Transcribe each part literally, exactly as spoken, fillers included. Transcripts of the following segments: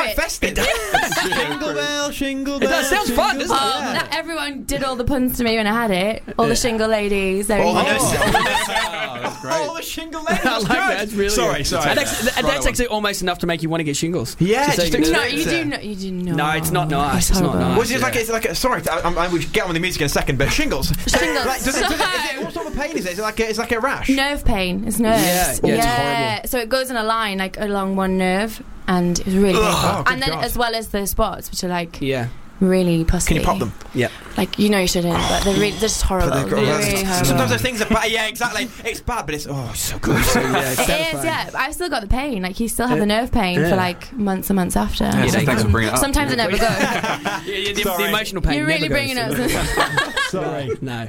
quite festive. Shingle bell, shingle bell. It does, sounds fun, doesn't it? Oh, Yeah. that- everyone did all the puns to me when I had it. All the shingle ladies. There All you the go. nurses- Oh, that's great. Oh, the shingle lady. I like that. It's really Sorry, good. sorry. And that's, and that's Right actually almost enough to make you want to get shingles. Yeah, Just so just you can- No, It's, you uh, do not. You do not. No, it's not nice. It's not horrible. nice. Was it like it's like a, sorry, I, I, I, we get on with the music in a second, but shingles. Shingles. Like, does it, does it, is it, what sort of pain is it? Is it like a, it's like a rash? Nerve pain. It's nerves. Yeah, yeah, it's horrible. So it goes in a line like along one nerve, and it's really painful. Oh, good and then God. as well as the spots, which are like Yeah. really pussy. Can you pop them? Yeah. Like you know you shouldn't, but they're really they're just horrible. But They're they're- really horrible. Sometimes those things are bad. Yeah, exactly. It's bad, but it's oh, it's so good. So, yeah, it's It is, satisfying. yeah. I've still got the pain. Like you still have Yeah. the nerve pain Yeah. for like months and months after. Yeah, so Yeah, thanks for bringing it up. Sometimes I never go. Yeah, yeah, the, the Sorry. emotional pain. You're really never bringing goes. up Sorry. No.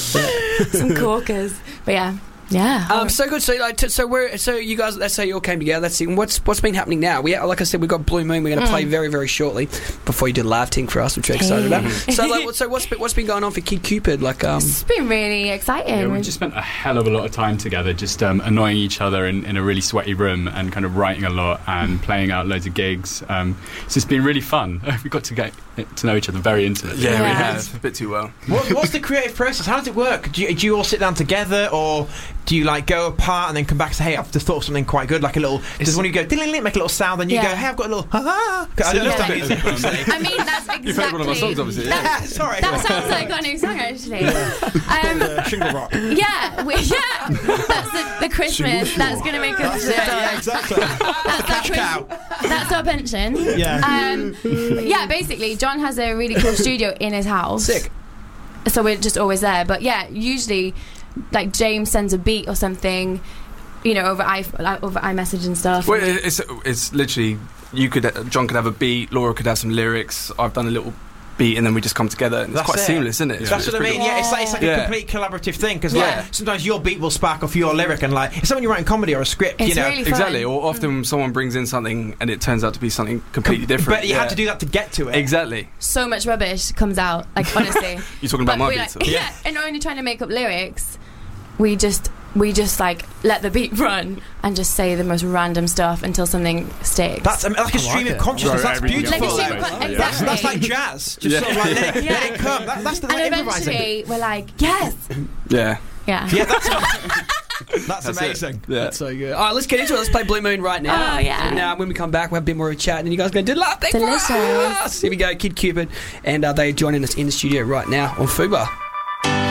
some corkers, but yeah, yeah. Um, so good. So, like, t- so we're so you guys. Let's say you all came together. Let's see what's what's been happening now. We, like I said, we've got Blue Moon. We're going to play very, very shortly. Before you did Live Ting for us, which we're excited about. So, like, what, so what's been, what's been going on for Kid Cupid? Like, um, It's been really exciting. Yeah, we just spent a hell of a lot of time together, just um, annoying each other in, in a really sweaty room and kind of writing a lot and playing out loads of gigs. Um, so it's been really fun. We got to get to know each other very intimately. Yeah, we Yeah. have a bit too well. What, what's the creative process? How does it work? Do you, do you all sit down together, or do you like go apart and then come back and say, "Hey, I've just thought of something quite good," like a little? Does one of you go, "Ding, ding, ding," make a little sound, then you Yeah. go, "Hey, I've got a little." Ha ha. I don't know if that means Yeah. anything. I mean, that's exactly. You've heard one of my songs, obviously. That, Yeah. Sorry. that sounds like our new song, actually. Um, Shingle rock. yeah, we, yeah. That's the, the Christmas. That's going to make us. Yeah, exactly. That's, Cash our, cow. that's our pension. Yeah. Um, yeah, basically, John has a really cool studio in his house. sick. So we're just always there. But yeah, usually, like James sends a beat or something, you know, over i like, over iMessage and stuff. Well, it's it's literally you could John could have a beat, Laura could have some lyrics. I've done a little beat, and then we just come together. And it's That's quite it. seamless, isn't it? That's It's what I pretty mean. Yeah, it's like it's like a Yeah. complete collaborative thing because Yeah. like sometimes your beat will spark off your lyric, and like it's when you're writing comedy or a script, It's you know. really fun. Exactly, or often someone brings in something and it turns out to be something completely different. But you yeah. had to do that to get to it. Exactly. So much rubbish comes out, like honestly. You're talking about But my we beats. like, or- yeah, and only trying to make up lyrics, we just we just like let the beat run and just say the most random stuff until something sticks. That's I mean, like a stream of consciousness. Right, That's everything beautiful. Like a stream though. of con- Yeah. That's, that's like Exactly. jazz. Just Yeah. sort of like let it, Yeah. let it come. That, that's the and like improvising. eventually we're like, yes, Yeah. yeah, Yeah, that's that's, That's amazing. It. Yeah. That's so good. All right, let's get into it. Let's play Blue Moon right now. Oh, yeah. And now when we come back, we'll have a bit more of a chat, and you guys are going to do Live Ting for Delicious. us. Here we go, Kid Cupid, and uh, they're joining us in the studio right now on Fubar.